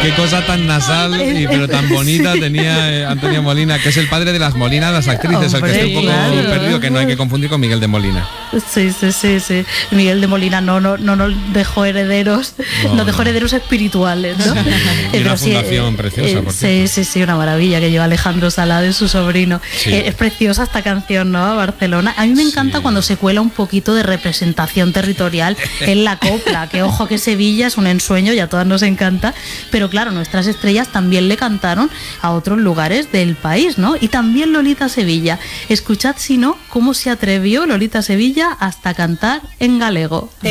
Qué cosa tan nasal pero tan bonita tenía Antonio Molina, que es el padre de las Molinas, las actrices. Hombre, el que esté un poco perdido, que no hay que confundir con Miguel de Molina. Sí. Miguel de Molina no nos dejó herederos, nos dejó herederos espirituales, ¿no? Y una fundación preciosa, por cierto. Sí, una maravilla que lleva Alejandro Salá de su sobrino. Sí. Es preciosa esta canción, ¿no? Barcelona. A mí me encanta cuando se cuela un poquito de representación territorial en la copla, que ojo que Sevilla es un ensueño y a todas nos encanta, pero claro, nuestras estrellas también le cantaron a otros lugares del país, ¿no? Y también Lolita Sevilla. Escuchad si no cómo se atrevió Lolita Sevilla hasta cantar en galego.